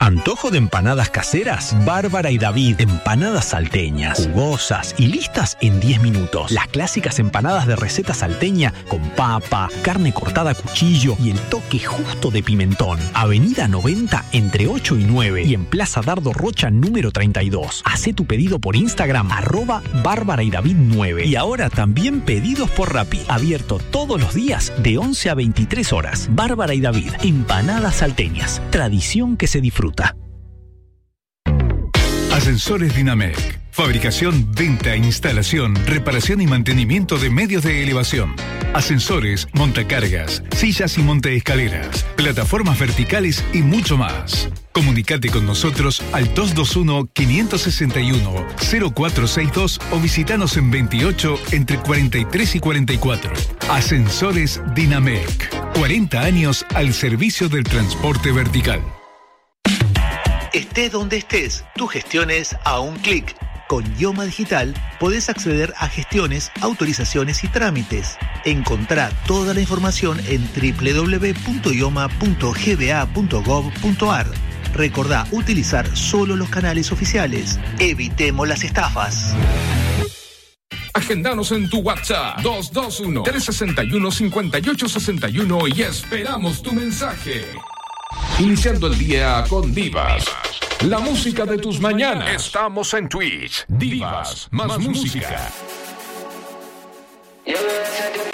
¿Antojo de empanadas caseras? Bárbara y David, empanadas salteñas, jugosas y listas en 10 minutos. Las clásicas empanadas de receta salteña con papa, carne cortada a cuchillo y el toque justo de pimentón. Avenida 90 entre 8 y 9 y en Plaza Dardo Rocha número 32. Hacé tu pedido por Instagram @Bárbara y David 9. Y ahora también pedidos por Rappi. Abierto todos los días de 11 a 23 horas. Bárbara y David, empanadas salteñas. Tradición que se disfruta. Ascensores Dinamec. Fabricación, venta, instalación, reparación y mantenimiento de medios de elevación. Ascensores, montacargas, sillas y montaescaleras, plataformas verticales y mucho más. Comunicate con nosotros al 221-561-0462 o visitanos en 28 entre 43 y 44. Ascensores Dinamec. 40 años al servicio del transporte vertical. Estés donde estés, tus gestiones a un clic. Con Ioma Digital podés acceder a gestiones, autorizaciones y trámites. Encontrá toda la información en www.ioma.gba.gov.ar. Recordá utilizar solo los canales oficiales. Evitemos las estafas. Agendanos en tu WhatsApp 221-361-5861 y esperamos tu mensaje. Iniciando el día con Divas, la música de tus mañanas. Estamos en Twitch. Divas más música.